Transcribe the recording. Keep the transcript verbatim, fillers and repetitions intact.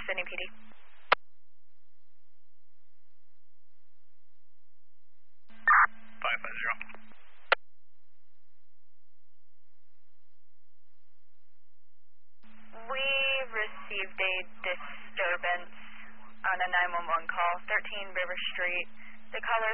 Sydney P D. five five zero. We received a disturbance on a nine one one call, thirteen River Street. The caller